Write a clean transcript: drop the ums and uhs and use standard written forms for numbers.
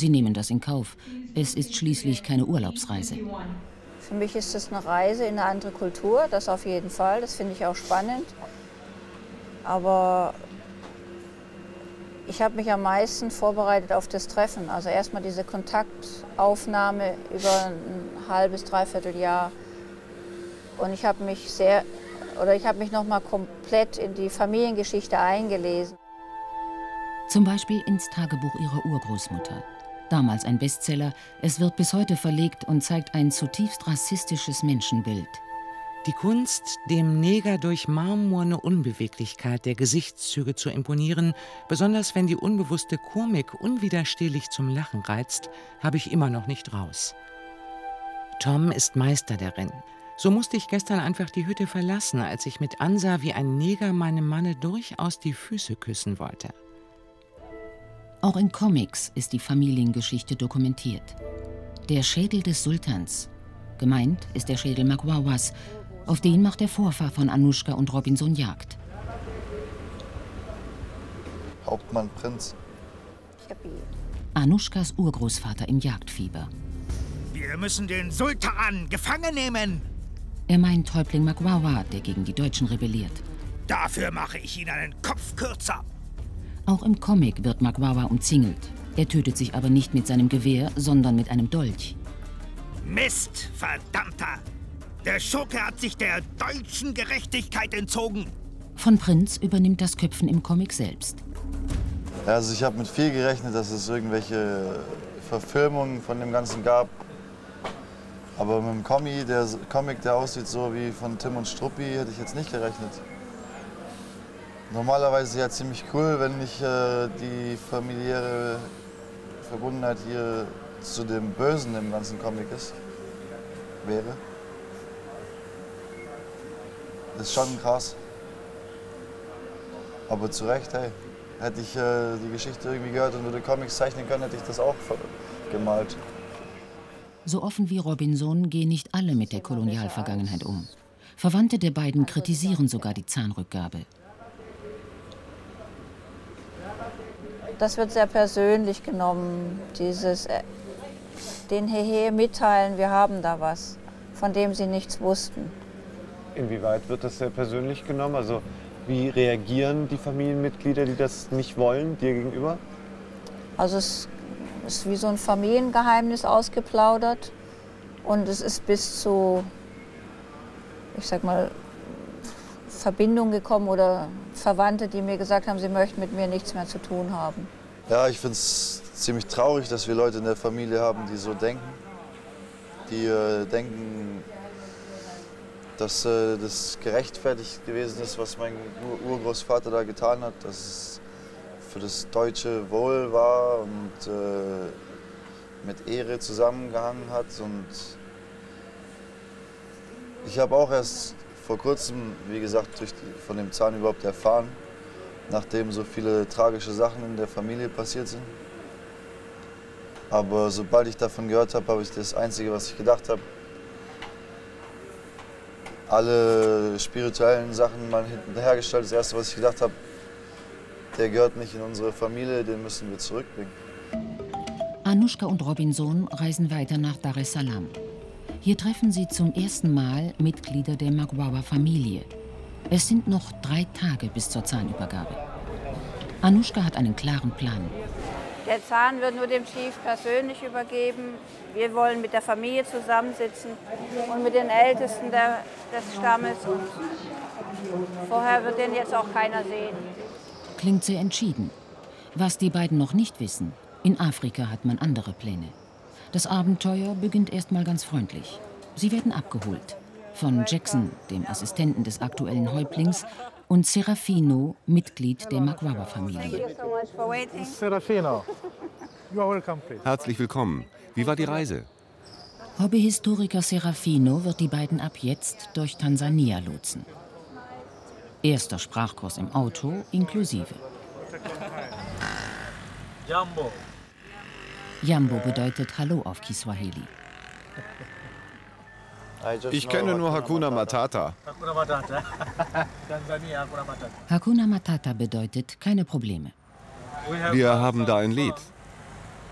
Sie nehmen das in Kauf. Es ist schließlich keine Urlaubsreise. Für mich ist es eine Reise in eine andere Kultur, das auf jeden Fall. Das finde ich auch spannend. Aber ich habe mich am meisten vorbereitet auf das Treffen. Also erstmal diese Kontaktaufnahme über ein halbes, dreiviertel Jahr. Und ich habe mich noch mal komplett in die Familiengeschichte eingelesen. Zum Beispiel ins Tagebuch ihrer Urgroßmutter. Damals ein Bestseller, es wird bis heute verlegt und zeigt ein zutiefst rassistisches Menschenbild. Die Kunst, dem Neger durch marmorne Unbeweglichkeit der Gesichtszüge zu imponieren, besonders wenn die unbewusste Komik unwiderstehlich zum Lachen reizt, habe ich immer noch nicht raus. Tom ist Meister darin. So musste ich gestern einfach die Hütte verlassen, als ich mit ansah, wie ein Neger meinem Manne durchaus die Füße küssen wollte. Auch in Comics ist die Familiengeschichte dokumentiert. Der Schädel des Sultans. Gemeint ist der Schädel Magwawas. Auf den macht der Vorfahr von Anushka und Robinson Jagd. Hauptmann Prinz. Anushkas Urgroßvater im Jagdfieber. Wir müssen den Sultan gefangen nehmen. Er meint Häuptling Magwawa, der gegen die Deutschen rebelliert. Dafür mache ich Ihnen einen Kopf kürzer. Auch im Comic wird Magwawa umzingelt. Er tötet sich aber nicht mit seinem Gewehr, sondern mit einem Dolch. Mist, verdammter! Der Schurke hat sich der deutschen Gerechtigkeit entzogen. Von Prinz übernimmt das Köpfen im Comic selbst. Also ich habe mit viel gerechnet, dass es irgendwelche Verfilmungen von dem Ganzen gab. Aber mit dem Comic, der aussieht so wie von Tim und Struppi, hätte ich jetzt nicht gerechnet. Normalerweise ja ziemlich cool, wenn nicht die familiäre Verbundenheit hier zu dem Bösen im ganzen Comic wäre. Das ist schon krass. Aber zu Recht, hey, hätte ich die Geschichte irgendwie gehört und würde Comics zeichnen können, hätte ich das auch gemalt. So offen wie Robinson gehen nicht alle mit der Kolonialvergangenheit um. Verwandte der beiden kritisieren sogar die Zahnrückgabe. Das wird sehr persönlich genommen, den Hehe mitteilen, wir haben da was, von dem sie nichts wussten. Inwieweit wird das sehr persönlich genommen? Also wie reagieren die Familienmitglieder, die das nicht wollen, dir gegenüber? Also es ist wie so ein Familiengeheimnis ausgeplaudert und es ist bis zu, ich sag mal, Verbindung gekommen oder Verwandte, die mir gesagt haben, sie möchten mit mir nichts mehr zu tun haben. Ja, ich finde es ziemlich traurig, dass wir Leute in der Familie haben, die so denken. Die denken, dass das gerechtfertigt gewesen ist, was mein Urgroßvater da getan hat, dass es für das deutsche Wohl war und mit Ehre zusammengehangen hat. Und ich habe auch erst vor kurzem, wie gesagt, von dem Zahn überhaupt erfahren, nachdem so viele tragische Sachen in der Familie passiert sind. Aber sobald ich davon gehört habe, habe ich das Einzige, was ich gedacht habe, alle spirituellen Sachen mal hinterhergestellt. Das Erste, was ich gedacht habe, der gehört nicht in unsere Familie, den müssen wir zurückbringen. Anushka und Robinson reisen weiter nach Dar es Salaam. Hier treffen sie zum ersten Mal Mitglieder der Magwawa-Familie. Es sind noch 3 Tage bis zur Zahnübergabe. Anushka hat einen klaren Plan. Der Zahn wird nur dem Chief persönlich übergeben. Wir wollen mit der Familie zusammensitzen und mit den Ältesten des Stammes. Und vorher wird den jetzt auch keiner sehen. Klingt sehr entschieden. Was die beiden noch nicht wissen, in Afrika hat man andere Pläne. Das Abenteuer beginnt erstmal ganz freundlich. Sie werden abgeholt. Von Jackson, dem Assistenten des aktuellen Häuptlings, und Serafino, Mitglied der Magwawa-Familie. Serafino, you are welcome, please. Herzlich willkommen. Wie war die Reise? Hobbyhistoriker Serafino wird die beiden ab jetzt durch Tansania lotsen. Erster Sprachkurs im Auto inklusive. Jambo. Jambo bedeutet Hallo auf Kiswahili. Ich kenne nur Hakuna Matata. Hakuna Matata. Tansania, Hakuna Matata. Hakuna Matata bedeutet keine Probleme. Wir haben da ein Lied.